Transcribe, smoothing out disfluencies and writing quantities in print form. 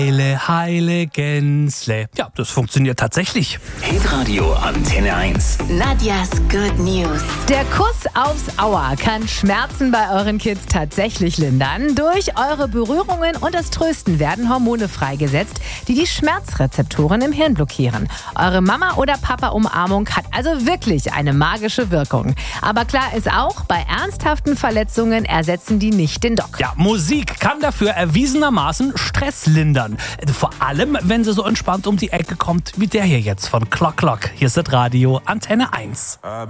Heile Gänsle. Ja, das funktioniert tatsächlich. Hitradio Antenne 1. Nadjas Good News. Der Kuss aufs Auer kann Schmerzen bei euren Kids tatsächlich lindern. Durch eure Berührungen und das Trösten werden Hormone freigesetzt, die die Schmerzrezeptoren im Hirn blockieren. Eure Mama- oder Papa-Umarmung hat also wirklich eine magische Wirkung. Aber klar ist auch, bei ernsthaften Verletzungen ersetzen die nicht den Doc. Ja, Musik kann dafür erwiesenermaßen Stress lindern. Vor allem, wenn sie so entspannt um die Ecke kommt, wie der hier jetzt von Clock Clock. Hier ist das Radio Antenne 1.